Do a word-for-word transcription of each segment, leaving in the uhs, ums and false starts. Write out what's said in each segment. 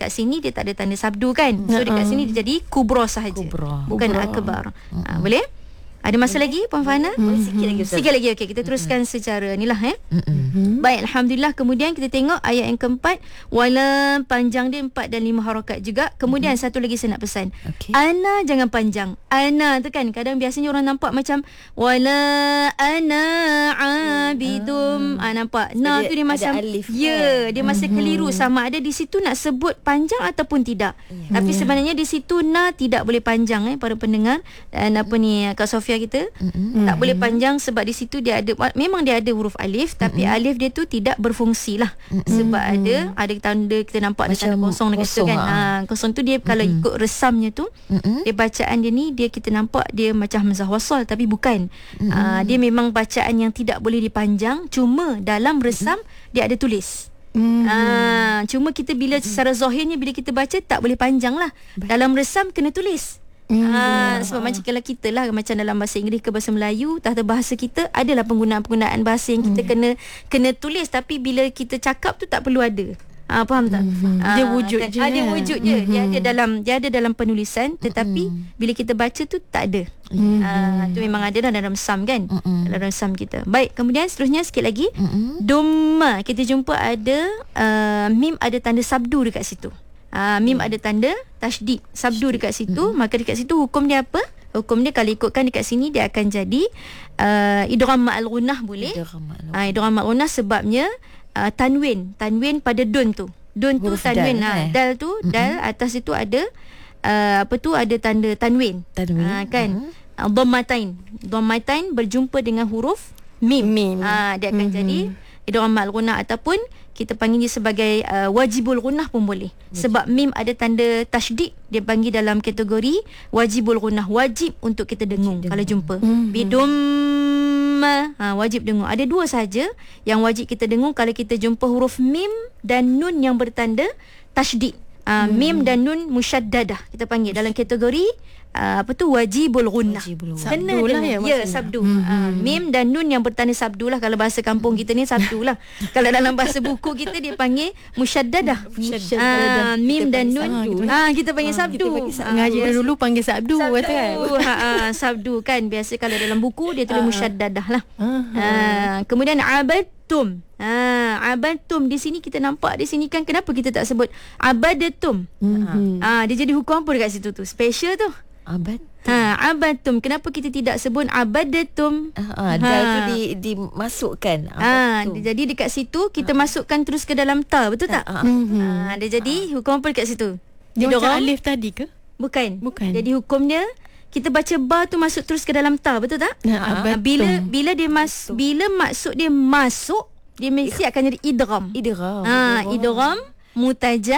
kat sini dia tak ada tanda sabdu kan. So dekat sini dia jadi kubra sahaja. Kubra. Bukan Kubra. akbar. Ha, boleh? Ada masa lagi Puan Fahana? Boleh sikit lagi Ustaz. Sikit lagi. Okey, kita teruskan secara ni lah eh. Mm-mm. Baik, alhamdulillah. Kemudian kita tengok ayat yang keempat, wala panjang dia empat dan lima harakat juga. Kemudian mm-hmm. satu lagi saya nak pesan. Okey. Ana jangan panjang. Ana tu kan kadang biasanya orang nampak macam wala ana abidum. Ah, nampak. Na Dia tu dia ada macam alif, ya, kan? dia masih keliru sama ada di situ nak sebut panjang ataupun tidak. Ya. Tapi sebenarnya di situ na tidak boleh panjang eh para pendengar. Dan apa ni Kak Sofia kita Mm-mm. tak boleh panjang sebab di situ dia ada, memang dia ada huruf alif tapi Mm-mm. alif dia tu tidak berfungsi lah. Mm-mm. Sebab ada ada tanda kita nampak ada Macam tanda kosong dekat situ kosong, kan. ah. Ha, kosong tu dia kalau Mm-mm. ikut resamnya tu Mm-mm. dia bacaan dia ni dia kita nampak dia macam hamzah wasal tapi bukan. Ha, dia memang bacaan yang tidak boleh dipanjang, cuma dalam resam dia ada tulis. Hmm. Ah, cuma kita bila secara zahirnya bila kita baca tak boleh panjang lah. Dalam resam kena tulis. Hmm. Ah, sebab macam kalau kita lah macam dalam bahasa Inggeris ke bahasa Melayu, tata bahasa kita adalah penggunaan-penggunaan bahasa yang kita kena kena tulis tapi bila kita cakap tu tak perlu ada. Ah, faham tak? Hmm. Ah, Dia wujud kan? je. Ah, dia wujud je. Dia ada dalam dia ada dalam penulisan tetapi Mm-mm. bila kita baca tu tak ada. Hmm. Ah, tu memang ada dah dalam sam kan? Mm-mm. Dalam sam kita. Baik, kemudian seterusnya sikit lagi. Mm-mm. Dhamma, kita jumpa ada uh, mim ada tanda sabdu dekat situ. Uh, mim ada tanda tasydid sabdu dekat situ, maka dekat situ hukum dia apa? Hukum dia kalau ikutkan dekat sini dia akan jadi uh, idgham ma'al ghunnah boleh. Idgham ma'al Ah, idgham ma'al ghunnah sebabnya uh, tanwin, tanwin pada dun tu. Dun tu Huruf tanwin, dal, ha, eh? dal tu dal atas itu ada uh, apa tu ada tanda tanwin. Tanwin. Ah, kan? Uh, dhammatain. Dhammatain berjumpa dengan huruf mim. Mim. Ah, dia akan Mhm. jadi idgham ma'al ghunnah ataupun kita panggil dia sebagai uh, wajibul ghunnah pun boleh. Sebab mim ada tanda tasydid, dia panggil dalam kategori wajibul ghunnah, wajib untuk kita dengung kalau jumpa. Mhm. Bidum ha, wajib dengung. Ada dua saja yang wajib kita dengung kalau kita jumpa huruf mim dan nun yang bertanda tasydid. Uh, hmm. Mim dan nun musyaddadah kita panggil dalam kategori uh, apa tu wajibul ghunnah. Wajibul ghunnah. Kena Sabdu lah dengung. ya Ya, maksudnya. sabdu. Hmm. Uh, mim dan nun yang bertanda sabdu lah kalau bahasa kampung kita ni sabdu lah. Kalau dalam bahasa buku kita dia panggil musyaddadah. Musyaddadah. Uh, mim Kita dan panggil nun sabdu. ah kita panggil sabdu. kita panggil sabdu. Ah, Ngaji biasa- dulu panggil sabdu, kata kan. ha, ha, sabdu kan biasa kalau dalam buku dia tulis musyaddadah lah. Ah. Ha, kemudian abadtum. Ha, abadtum di sini kita nampak di sini kan kenapa kita tak sebut abadatum? Mhm. Ah, dia jadi hukum apa dekat situ tu? Special tu. Abad. Ha, abadtum. Kenapa kita tidak sebut abadatum? Ah, ah, dal tu di dimasukkan. Ah, Abad tu. dia jadi dekat situ kita masukkan terus ke dalam ta, betul tak? Ah, ah. Mhm. Ah, dia jadi hukum apa dekat situ? Dia macam Idgham? alif tadi ke? Bukan. Bukan. Jadi hukum dia kita baca ba tu masuk terus ke dalam ta, betul tak? Nah, Ah, abad bila tu. bila dia mas bila maksud dia masuk, dia mesti akan jadi idgham. Idgham. Ah, idgham mutaja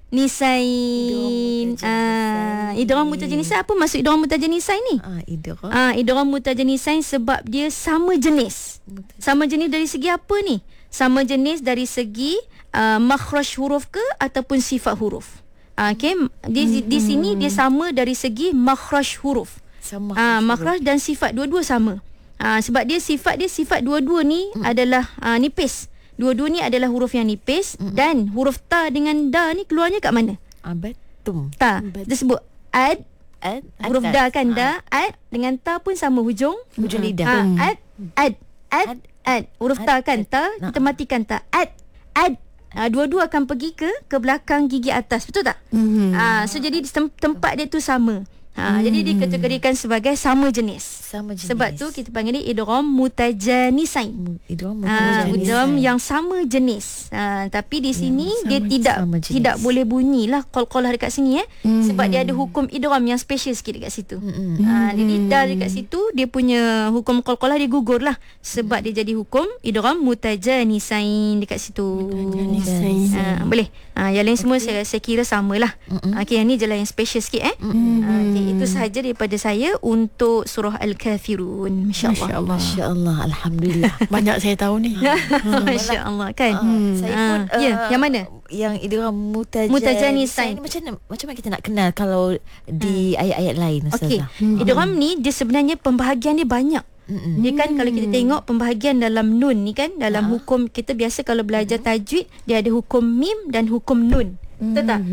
nisain. Ah, idgham mutaja nisain. Apa maksud idgham mutaja nisain ni? Ah, idgham. Ah, idgham mutaja nisain sebab dia sama jenis. Sama jenis dari segi apa ni? Sama jenis dari segi uh, makhraj huruf ke ataupun sifat huruf. Ah, okey, di hmm. di sini dia sama dari segi makhraj huruf. Sama. Ah, makhraj dan sifat dua-dua sama. Ah, sebab dia sifat dia sifat dua-dua ni mm. adalah ah, nipis. Dua-dua ni adalah huruf yang nipis mm. dan huruf ta dengan da ni keluarnya kat mana? Abatum. Ta. Dia sebut ad, Ad. huruf da kan da, ad dengan ta pun sama hujung. Hujung lidah. Ah, ad, ad, ad, Ad. ad. Huruf Ad, ta kan ad. ta, Nah. kita matikan ta. Ad, ad. Ah, dua-dua akan pergi ke ke belakang gigi atas, betul tak? Mhm. Ah, so jadi tem- tempat dia tu sama. Ha, jadi dikategorikan sebagai sama jenis. Sama jenis. Sebab tu kita panggil dia idgham mutajanisain. idgham Ah, mutajanis. idgham yang sama jenis. Ah, tapi di sini sama- dia tidak sama jenis. tidak boleh bunyilah qalqalah dekat sini eh. Hmm. Sebab dia ada hukum idgham yang special sikit dekat situ. Mm-mm. Ah, jadi dal dekat situ dia punya hukum qalqalah dia gugur lah sebab dia jadi hukum idgham mutajanisain dekat situ. Mutajanisain. Ah, boleh. Ah, yang lain semua saya saya kira samalah. Mm-mm. Okey, yang ni je lah yang special sikit eh. Ah, okay, itu sahaja daripada saya untuk surah Al-Kafirun. Masya-Allah. Masya-Allah. Masya-Allah, alhamdulillah. Banyak saya tahu ni. Masya-Allah kan. Ah, saya pun Ah, ya, ah, yang mana? Yang idgham mutajanisain. Mutajanisain. Ni macam mana macam mana kita nak kenal kalau di ayat-ayat lain Okey. Ustazah? Idgham ni dia sebenarnya pembahagian dia banyak. Mm-mm. Dia kan kalau kita tengok pembahagian dalam nun ni kan dalam hukum kita biasa kalau belajar tajwid dia ada hukum mim dan hukum nun. Betul tak?